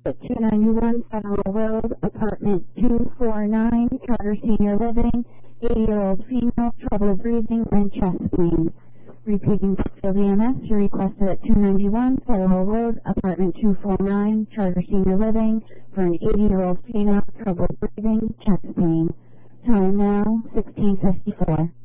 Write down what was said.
at 291 Federal Road, apartment 249, Charter Senior Living, 80-year-old female, trouble breathing and chest pain. Repeating Pittsfield EMS, you requested at 291 Federal Road, apartment 249, Charter Senior Living, for an 80-year-old female, trouble breathing, chest pain. Time now, 16:54.